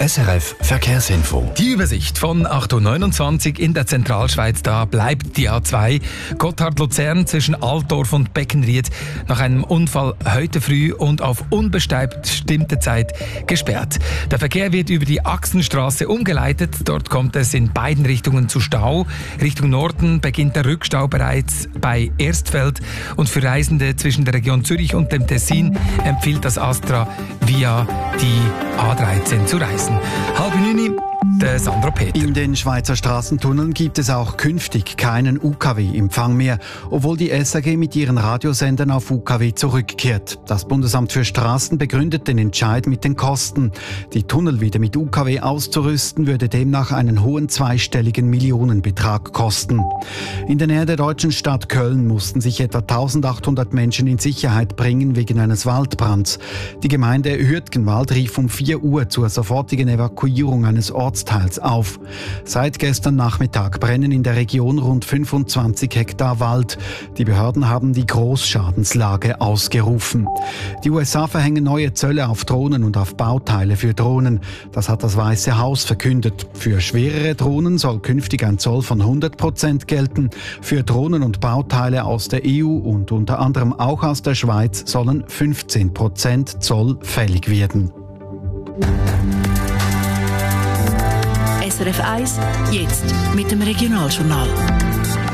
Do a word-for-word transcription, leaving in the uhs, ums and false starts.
S R F Verkehrsinfo. Die Übersicht von acht Uhr neunundzwanzig in der Zentralschweiz. Da bleibt die A zwei Gotthard-Luzern zwischen Altdorf und Beckenried nach einem Unfall heute früh und auf unbestimmte Zeit gesperrt. Der Verkehr wird über die Achsenstraße umgeleitet. Dort kommt es in beiden Richtungen zu Stau. Richtung Norden beginnt der Rückstau bereits bei Erstfeld. Und für Reisende zwischen der Region Zürich und dem Tessin empfiehlt das Astra via die A dreizehn zu reisen. Halb neun, der Sandro Peter. In den Schweizer Straßentunneln gibt es auch künftig keinen U K W-Empfang mehr, obwohl die S A G mit ihren Radiosendern auf U K W zurückkehrt. Das Bundesamt für Straßen begründet den Entscheid mit den Kosten. Die Tunnel wieder mit U K W auszurüsten, würde demnach einen hohen zweistelligen Millionenbetrag kosten. In der Nähe der deutschen Stadt Köln mussten sich etwa eintausendachthundert Menschen in Sicherheit bringen wegen eines Waldbrands. Die Gemeinde Hürtgenwald rief um vier Uhr zur sofortigen Evakuierung eines Ortsteils auf. Seit gestern Nachmittag brennen in der Region rund fünfundzwanzig Hektar Wald. Die Behörden haben die Großschadenslage ausgerufen. Die U S A verhängen neue Zölle auf Drohnen und auf Bauteile für Drohnen. Das hat das Weiße Haus verkündet. Für schwerere Drohnen soll künftig ein Zoll von hundert Prozent gelten. Für Drohnen und Bauteile aus der E U und unter anderem auch aus der Schweiz sollen fünfzehn Prozent Zoll fällig werden. S R F eins, jetzt mit dem Regionaljournal.